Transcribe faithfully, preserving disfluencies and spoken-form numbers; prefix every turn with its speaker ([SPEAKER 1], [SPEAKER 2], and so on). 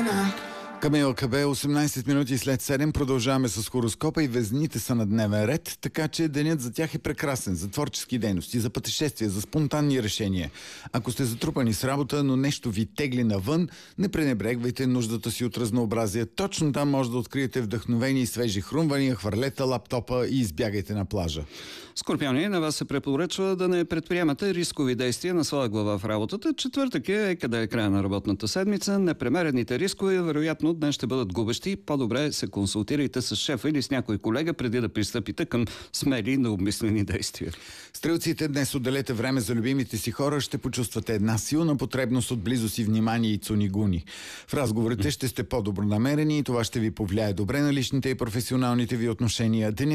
[SPEAKER 1] Към ЛКБ осемнайсет минути след седем продължаваме с хороскопа и везните са на дневен ред, така че денят за тях е прекрасен, за творчески дейности, за пътешествия, за спонтанни решения. Ако сте затрупани с работа, но нещо ви тегли навън, не пренебрегвайте нуждата си от разнообразие. Точно там може да откриете вдъхновени и свежи хрумвания, хвърлете лаптопа и избягайте на плажа.
[SPEAKER 2] Скорпиони, на вас се препоръчва да не предприемате рискови действия на своя глава в работата. Четвъртък е, къде е края на работната седмица. Непремерените рискове вероятно днес ще бъдат губещи. По-добре се консултирайте с шефа или с някой колега преди да пристъпите към смели, необмислени действия.
[SPEAKER 1] Стрелците, днес отделете време за любимите си хора, ще почувствате една силна потребност от близост и внимание и цунигуни. В разговорите ще сте по-добронамерени и това ще ви повлияе добре на личните и професионалните ви отношения. Денят